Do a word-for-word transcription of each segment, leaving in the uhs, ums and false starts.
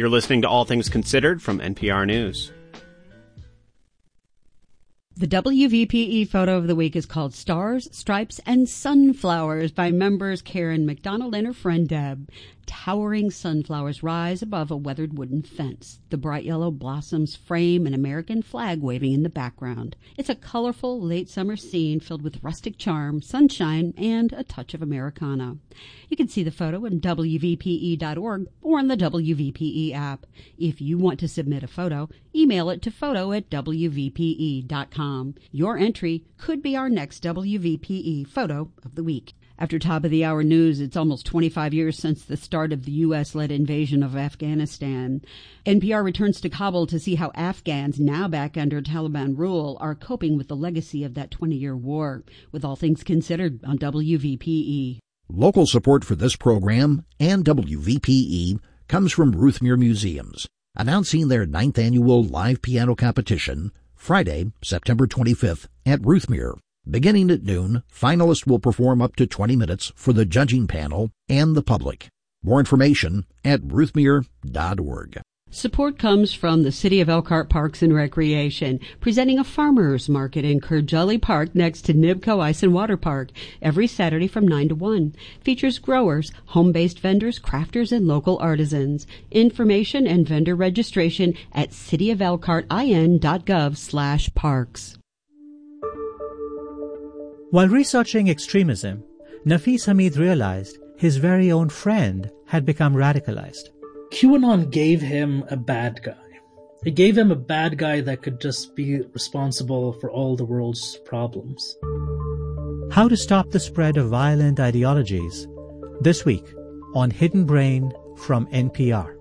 You're listening to All Things Considered from N P R News. The W V P E photo of the week is called Stars, Stripes, and Sunflowers by members Karen McDonald and her friend Deb. Towering sunflowers rise above a weathered wooden fence. The bright yellow blossoms frame an American flag waving in the background. It's a colorful late summer scene filled with rustic charm, sunshine, and a touch of Americana. You can see the photo on W V P E dot org or on the W V P E app. If you want to submit a photo, email it to photo at W V P E dot com. Your entry could be our next W V P E photo of the week. After top of the hour news, it's almost twenty-five years since the start of the U S-led invasion of Afghanistan. N P R returns to Kabul to see how Afghans, now back under Taliban rule, are coping with the legacy of that twenty-year war. With All Things Considered on W V P E. Local support for this program and W V P E comes from Ruthmere Museums, announcing their ninth annual live piano competition, Friday, September twenty-fifth at Ruthmere. Beginning at noon, finalists will perform up to twenty minutes for the judging panel and the public. More information at ruthmere dot org. Support comes from the City of Elkhart Parks and Recreation, presenting a farmers market in Kurjully Park next to Nibco Ice and Water Park every Saturday from nine to one. Features growers, home-based vendors, crafters, and local artisans. Information and vendor registration at city of elkhart I N dot gov slash parks. While researching extremism, Nafis Hamid realized his very own friend had become radicalized. QAnon gave him a bad guy. It gave him a bad guy that could just be responsible for all the world's problems. How to stop the spread of violent ideologies, this week on Hidden Brain from N P R.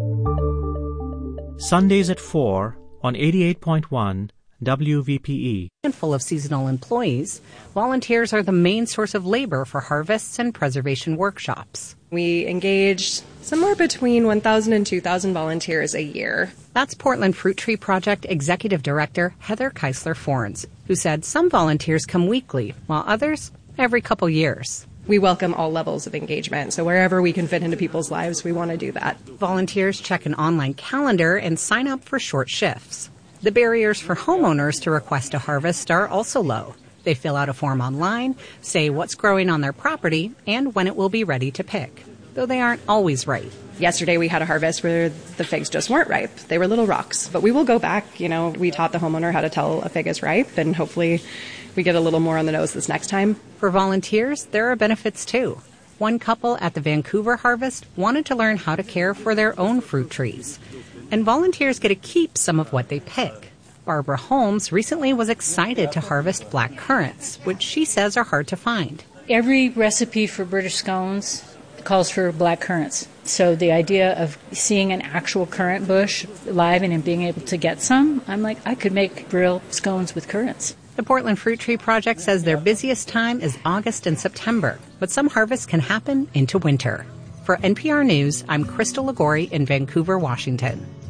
Sundays at four on eighty-eight point one W V P E. Full of seasonal employees, volunteers are the main source of labor for harvests and preservation workshops. We engage somewhere between one thousand and two thousand volunteers a year. That's Portland Fruit Tree Project Executive Director Heather Keisler-Forns, who said some volunteers come weekly, while others every couple years. We welcome all levels of engagement, so wherever we can fit into people's lives, we want to do that. Volunteers check an online calendar and sign up for short shifts. The barriers for homeowners to request a harvest are also low. They fill out a form online, say what's growing on their property, and when it will be ready to pick, though they aren't always right. Yesterday we had a harvest where the figs just weren't ripe. They were little rocks. But we will go back. You know, we taught the homeowner how to tell a fig is ripe, and hopefully we get a little more on the nose this next time. For volunteers, there are benefits too. One couple at the Vancouver Harvest wanted to learn how to care for their own fruit trees. And volunteers get to keep some of what they pick. Barbara Holmes recently was excited to harvest black currants, which she says are hard to find. Every recipe for British scones calls for black currants. So the idea of seeing an actual currant bush live and being able to get some, I'm like, I could make Brill scones with currants. The Portland Fruit Tree Project says their busiest time is August and September, but some harvests can happen into winter. For N P R News, I'm Crystal Ligori in Vancouver, Washington.